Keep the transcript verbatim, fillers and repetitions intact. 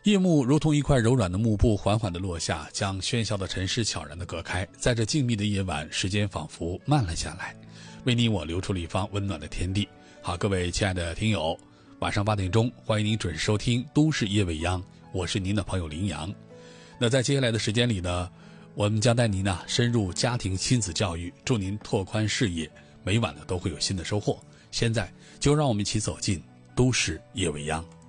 夜幕如同一块柔软的幕布，缓缓地落下，将喧嚣的城市悄然地隔开。在这静谧的夜晚，时间仿佛慢了下来，为你我留出了一方温暖的天地。好，各位亲爱的听友，晚上八点钟，欢迎您准时收听都市夜未央，我是您的朋友林阳。那在接下来的时间里呢，我们将带您呢深入家庭亲子教育，祝您拓宽视野，每晚呢都会有新的收获。现在就让我们一起走进都市夜未央。